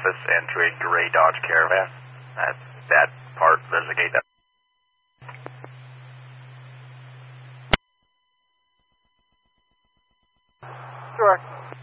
and to a gray Dodge Caravan. That part, there's a gate that. Sure.